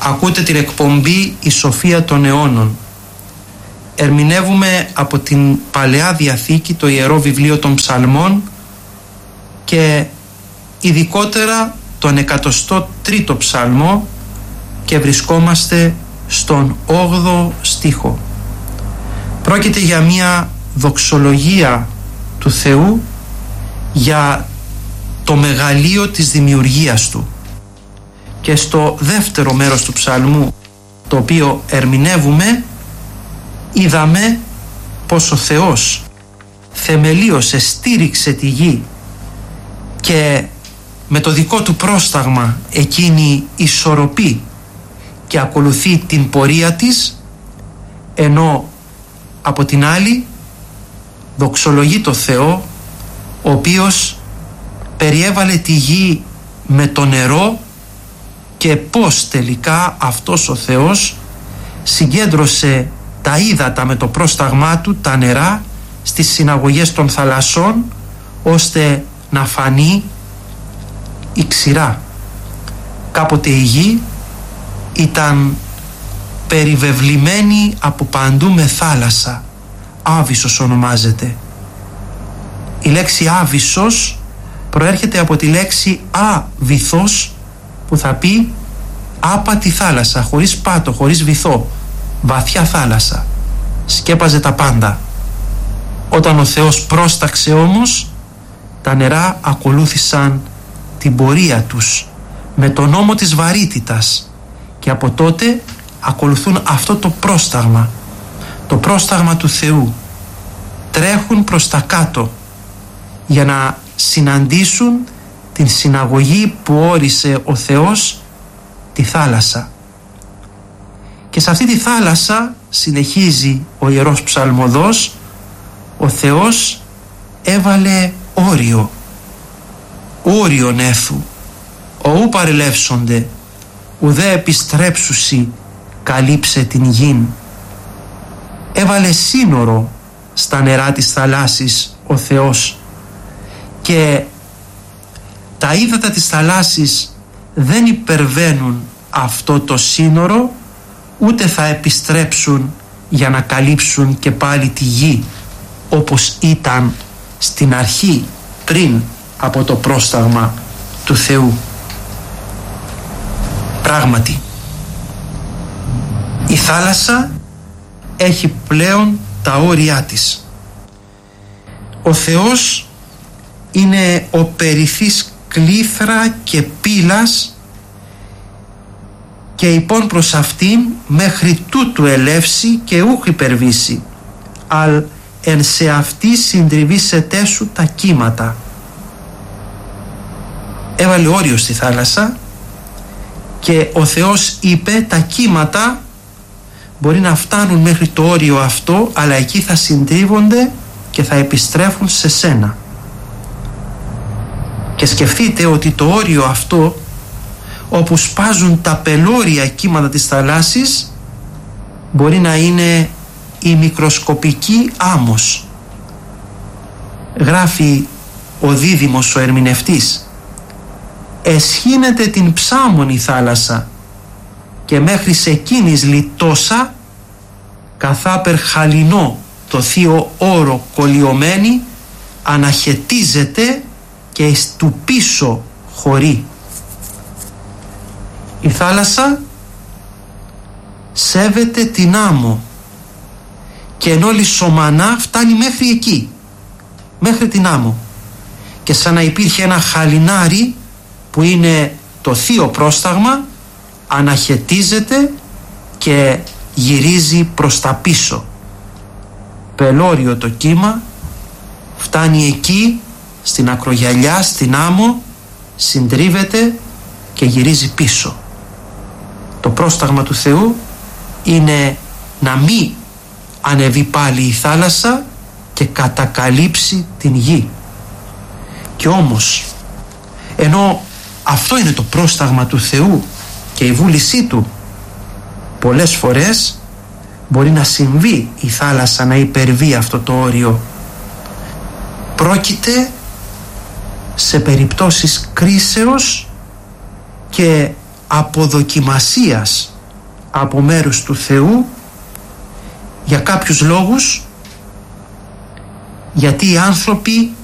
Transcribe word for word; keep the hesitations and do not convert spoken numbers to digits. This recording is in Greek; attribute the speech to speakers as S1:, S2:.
S1: Ακούτε την εκπομπή «Η Σοφία των Αιώνων». Ερμηνεύουμε από την Παλαιά Διαθήκη το Ιερό Βιβλίο των Ψαλμών και ειδικότερα τον εκατοστό τρίτο ψαλμό και βρισκόμαστε στον όγδοο στίχο. Πρόκειται για μια δοξολογία του Θεού για το μεγαλείο της δημιουργίας Του. Και στο δεύτερο μέρος του ψαλμού, το οποίο ερμηνεύουμε, είδαμε πως ο Θεός θεμελίωσε, στήριξε τη γη και με το δικό Του πρόσταγμα εκείνη ισορροπεί και ακολουθεί την πορεία της, ενώ από την άλλη δοξολογεί το Θεό, ο οποίος περιέβαλε τη γη με το νερό και πως τελικά αυτός ο Θεός συγκέντρωσε τα ύδατα με το πρόσταγμά Του, τα νερά, στις συναγωγές των θαλασσών, ώστε να φανεί η ξηρά. Κάποτε η γη ήταν περιβεβλημένη από παντού με θάλασσα. Άβυσσος ονομάζεται. Η λέξη άβυσσος προέρχεται από τη λέξη αβυθός, που θα πει άπατη θάλασσα, χωρίς πάτο, χωρίς βυθό, βαθιά θάλασσα. Σκέπαζε τα πάντα. Όταν ο Θεός πρόσταξε όμως, τα νερά ακολούθησαν την πορεία τους με τον νόμο της βαρύτητας και από τότε ακολουθούν αυτό το πρόσταγμα, το πρόσταγμα του Θεού. Τρέχουν προς τα κάτω για να συναντήσουν την συναγωγή που όρισε ο Θεός, τη θάλασσα. Και σε αυτή τη θάλασσα, συνεχίζει ο Ιερός Ψαλμοδός, ο Θεός έβαλε όριο, όριον έθου, οού παρελεύσονται, ουδέ επιστρέψουσι καλύψε την γην. Έβαλε σύνορο στα νερά της θαλάσσης ο Θεός και τα ύδατα της θαλάσσης δεν υπερβαίνουν αυτό το σύνορο, ούτε θα επιστρέψουν για να καλύψουν και πάλι τη γη όπως ήταν στην αρχή, πριν από το πρόσταγμα του Θεού. Πράγματι, η θάλασσα έχει πλέον τα όρια της. Ο Θεός είναι ο περιθής κλήθρα και πύλας και υπόν προς αυτήν μέχρι τούτου ελεύσει και ούχ υπερβήσει, αλ εν σε αυτή συντριβήσετέ σου τα κύματα. Έβαλε όριο στη θάλασσα και ο Θεός είπε τα κύματα μπορεί να φτάνουν μέχρι το όριο αυτό, αλλά εκεί θα συντρίβονται και θα επιστρέφουν σε σένα. Και σκεφτείτε ότι το όριο αυτό, όπου σπάζουν τα πελώρια κύματα της θαλάσσης, μπορεί να είναι η μικροσκοπική άμμος. Γράφει ο Δίδυμος ο ερμηνευτής, εσχύνεται την ψάμονη θάλασσα και μέχρι σε εκείνης λιτόσα καθάπερ χαλινό το θείο όρο κολλιωμένη αναχαιτίζεται και εις του πίσω χωρεί. Η θάλασσα σέβεται την άμμο και ενώ λισομανά φτάνει μέχρι εκεί, μέχρι την άμμο, και σαν να υπήρχε ένα χαλινάρι που είναι το θείο πρόσταγμα, αναχαιτίζεται και γυρίζει προς τα πίσω. Πελώριο το κύμα, φτάνει εκεί στην ακρογιαλιά, στην άμμο, συντρίβεται και γυρίζει πίσω. Το πρόσταγμα του Θεού είναι να μην ανεβεί πάλι η θάλασσα και κατακαλύψει την γη. Και όμως, ενώ αυτό είναι το πρόσταγμα του Θεού και η βούλησή Του, πολλές φορές μπορεί να συμβεί η θάλασσα να υπερβεί αυτό το όριο. Πρόκειται σε περιπτώσεις κρίσεως και αποδοκιμασίας από μέρους του Θεού για κάποιους λόγους, γιατί οι άνθρωποι